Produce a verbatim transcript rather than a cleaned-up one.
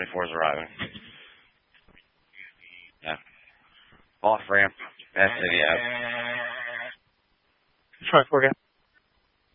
twenty-four is arriving. Yeah. Off ramp. That's it, yeah. twenty-four again.